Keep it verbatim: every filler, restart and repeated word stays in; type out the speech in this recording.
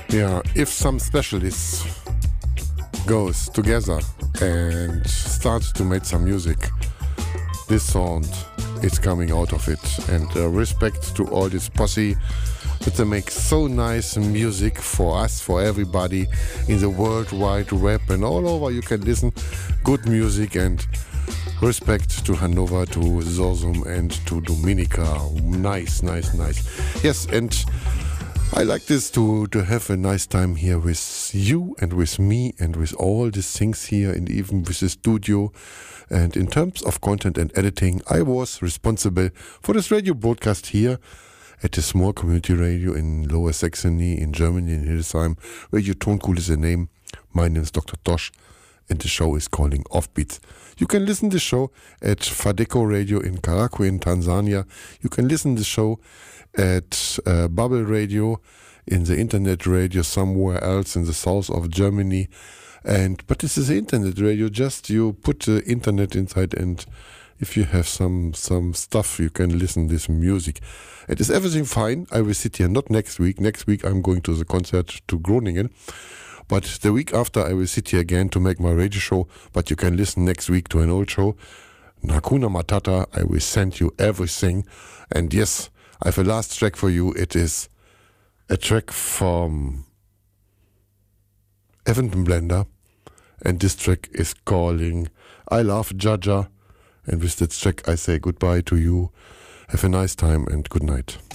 Yeah, if some specialists goes together and starts to make some music, this sound is coming out of it. And uh, respect to all this posse that they make so nice music for us, for everybody in the world wide web and all over. You can listen good music, and respect to Hanover, to Zorzum and to Dominica. Nice, nice, nice. Yes, and I like this to, to have a nice time here with you and with me and with all these things here, and even with the studio. And in terms of content and editing, I was responsible for this radio broadcast here at the small community radio in Lower Saxony in Germany, in Hildesheim. Radio Toncool is the name. My name is Doctor Tosh, and the show is calling Offbeats. You can listen to the show at Fadeco Radio in Karagwe in Tanzania. You can listen to the show at uh, Bubble Radio in the internet radio somewhere else in the south of Germany. And but this is the internet radio. Just you put the internet inside, and if you have some some stuff, you can listen to this music. It is everything fine. I will sit here not next week. Next week I'm going to the concert to Groningen. But the week after I will sit here again to make my radio show. But you can listen next week to an old show. Hakuna Matata, I will send you everything. And yes, I have a last track for you. It is a track from Evan Blender. And this track is calling I Love Jaja. And with that track I say goodbye to you. Have a nice time and good night.